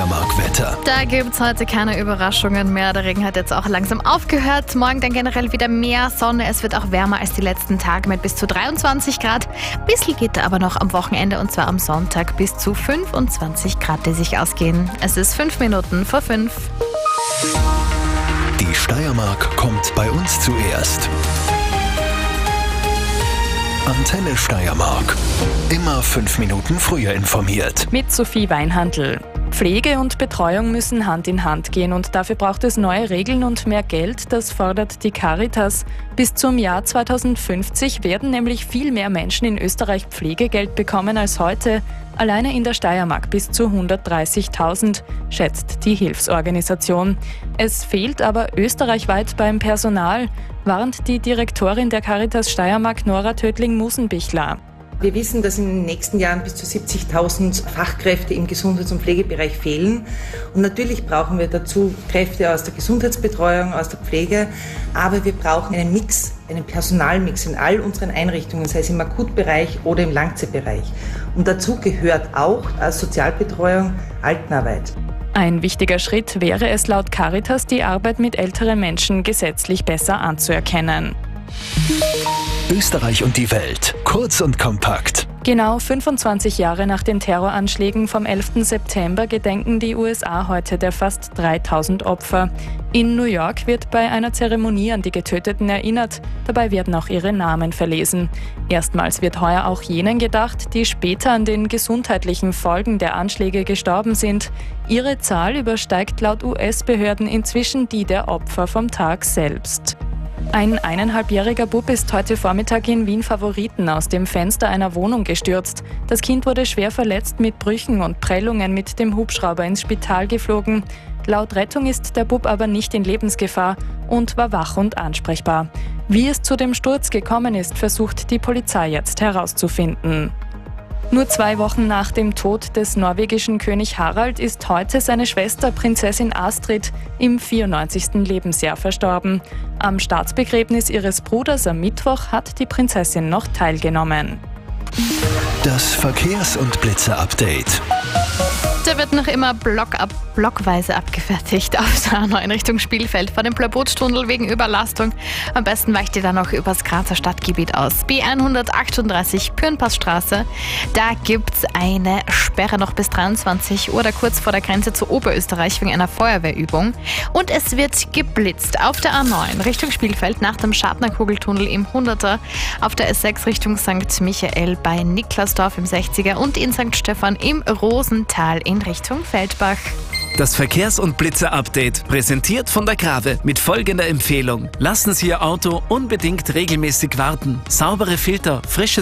Steiermark-Wetter. Da gibt es heute keine Überraschungen mehr. Der Regen hat jetzt auch langsam aufgehört. Morgen dann generell wieder mehr Sonne. Es wird auch wärmer als die letzten Tage mit bis zu 23 Grad. Bisschen geht aber noch am Wochenende und zwar am Sonntag bis zu 25 Grad, die sich ausgehen. Es ist 5 Minuten vor 5. Die Steiermark kommt bei uns zuerst. Antenne Steiermark. Immer 5 Minuten früher informiert. Mit Sophie Weinhandl. Pflege und Betreuung müssen Hand in Hand gehen und dafür braucht es neue Regeln und mehr Geld, das fordert die Caritas. Bis zum Jahr 2050 werden nämlich viel mehr Menschen in Österreich Pflegegeld bekommen als heute. Alleine in der Steiermark bis zu 130.000, schätzt die Hilfsorganisation. Es fehlt aber österreichweit beim Personal, warnt die Direktorin der Caritas Steiermark Nora Tödling-Musenbichler. Wir wissen, dass in den nächsten Jahren bis zu 70.000 Fachkräfte im Gesundheits- und Pflegebereich fehlen. Und natürlich brauchen wir dazu Kräfte aus der Gesundheitsbetreuung, aus der Pflege. Aber wir brauchen einen Mix, einen Personalmix in all unseren Einrichtungen, sei es im Akutbereich oder im Langzeitbereich. Und dazu gehört auch als Sozialbetreuung Altenarbeit. Ein wichtiger Schritt wäre es laut Caritas, die Arbeit mit älteren Menschen gesetzlich besser anzuerkennen. Österreich und die Welt. Kurz und kompakt. Genau 25 Jahre nach den Terroranschlägen vom 11. September gedenken die USA heute der fast 3000 Opfer. In New York wird bei einer Zeremonie an die Getöteten erinnert. Dabei werden auch ihre Namen verlesen. Erstmals wird heuer auch jenen gedacht, die später an den gesundheitlichen Folgen der Anschläge gestorben sind. Ihre Zahl übersteigt laut US-Behörden inzwischen die der Opfer vom Tag selbst. Ein 1,5-jähriger Bub ist heute Vormittag in Wien Favoriten aus dem Fenster einer Wohnung gestürzt. Das Kind wurde schwer verletzt mit Brüchen und Prellungen mit dem Hubschrauber ins Spital geflogen. Laut Rettung ist der Bub aber nicht in Lebensgefahr und war wach und ansprechbar. Wie es zu dem Sturz gekommen ist, versucht die Polizei jetzt herauszufinden. Nur 2 Wochen nach dem Tod des norwegischen König Harald ist heute seine Schwester Prinzessin Astrid im 94. Lebensjahr verstorben. Am Staatsbegräbnis ihres Bruders am Mittwoch hat die Prinzessin noch teilgenommen. Das Verkehrs- und Blitzer-Update. Der wird noch immer blockweise abgefertigt auf der A9 Richtung Spielfeld vor dem Plabootstunnel wegen Überlastung. Am besten weicht ihr dann noch übers Grazer Stadtgebiet aus. B138 Pürnpassstraße, da gibt's eine Sperre noch bis 23 Uhr, da kurz vor der Grenze zu Oberösterreich wegen einer Feuerwehrübung. Und es wird geblitzt auf der A9 Richtung Spielfeld nach dem Schartner-Kugeltunnel im 100er, auf der S6 Richtung St. Michael bei Niklasdorf im 60er und in St. Stephan im Rosental in Richtung Feldbach. Das Verkehrs- und Blitzer-Update, präsentiert von der Grave mit folgender Empfehlung. Lassen Sie Ihr Auto unbedingt regelmäßig warten. Saubere Filter, frisches